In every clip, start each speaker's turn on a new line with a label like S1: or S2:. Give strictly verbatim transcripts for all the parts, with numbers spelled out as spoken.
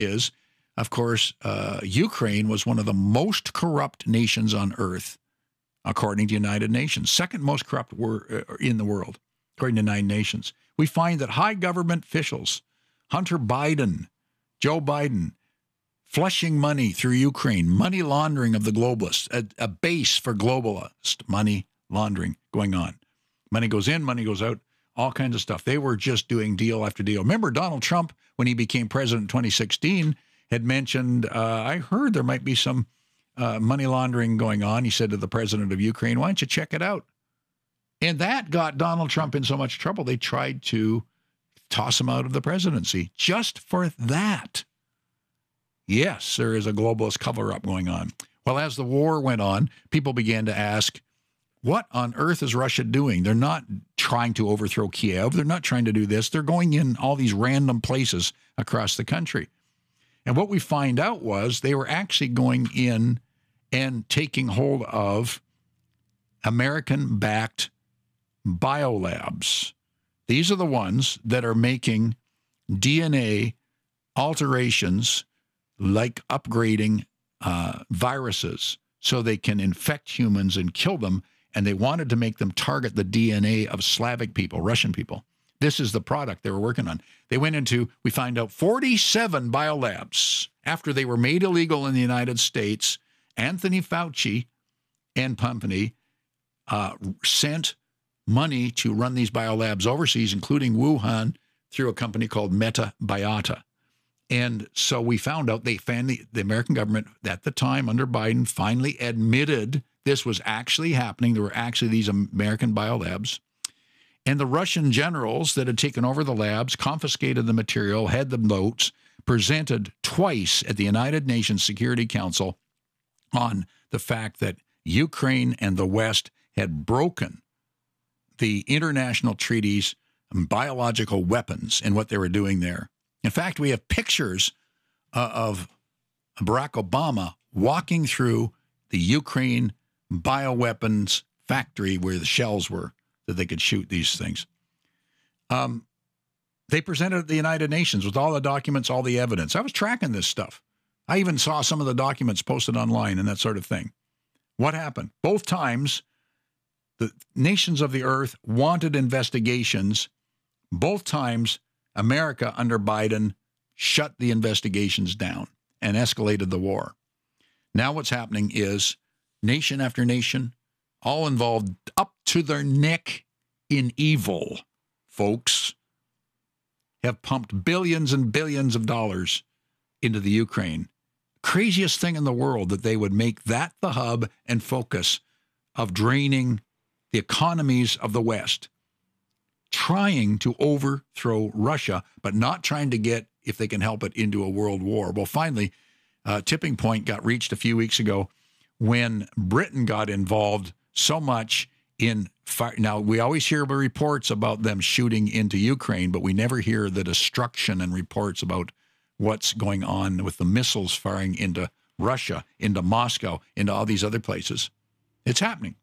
S1: is, of course, uh, Ukraine was one of the most corrupt nations on earth, according to United Nations. Second most corrupt wor- in the world, according to Nine Nations. We find that high government officials, Hunter Biden, Joe Biden, flushing money through Ukraine, money laundering of the globalists, a, a base for globalist money laundering going on. Money goes in, money goes out, all kinds of stuff. They were just doing deal after deal. Remember Donald Trump, when he became president in twenty sixteen, had mentioned, uh, I heard there might be some uh, money laundering going on. He said to the president of Ukraine, why don't you check it out? And that got Donald Trump in so much trouble, they tried to toss him out of the presidency just for that. Yes, there is a globalist cover-up going on. Well, as the war went on, people began to ask, what on earth is Russia doing? They're not trying to overthrow Kiev. They're not trying to do this. They're going in all these random places across the country. And what we find out was they were actually going in and taking hold of American-backed biolabs. These are the ones that are making D N A alterations, like upgrading uh, viruses so they can infect humans and kill them, and they wanted to make them target the D N A of Slavic people, Russian people. This is the product they were working on. They went into, we find out, forty-seven biolabs. After they were made illegal in the United States, Anthony Fauci and company uh, sent money to run these biolabs overseas, including Wuhan, through a company called MetaBiota. And so we found out they found the, the American government at the time under Biden finally admitted this was actually happening. There were actually these American biolabs. And the Russian generals that had taken over the labs, confiscated the material, had the notes, presented twice at the United Nations Security Council on the fact that Ukraine and the West had broken the international treaties on biological weapons and what they were doing there. In fact, we have pictures uh, of Barack Obama walking through the Ukraine bioweapons factory where the shells were, that they could shoot these things. Um, they presented at the United Nations with all the documents, all the evidence. I was tracking this stuff. I even saw some of the documents posted online and that sort of thing. What happened? Both times, the nations of the earth wanted investigations. Both times, America under Biden shut the investigations down and escalated the war. Now what's happening is nation after nation, all involved up to their neck in evil, folks, have pumped billions and billions of dollars into the Ukraine. Craziest thing in the world that they would make that the hub and focus of draining the economies of the West, trying to overthrow Russia, but not trying to get, if they can help it, into a world war. Well, finally, a tipping point got reached a few weeks ago when Britain got involved so much in fire. Now, we always hear reports about them shooting into Ukraine, but we never hear the destruction and reports about what's going on with the missiles firing into Russia, into Moscow, into all these other places. It's happening.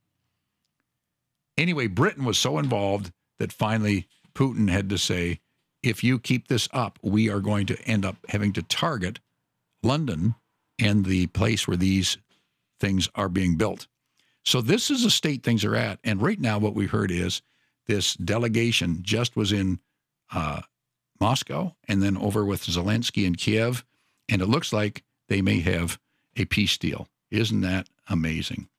S1: Anyway, Britain was so involved that finally Putin had to say, if you keep this up, we are going to end up having to target London and the place where these things are being built. So this is the state things are at. And right now what we heard is this delegation just was in uh, Moscow and then over with Zelensky in Kiev. And it looks like they may have a peace deal. Isn't that amazing?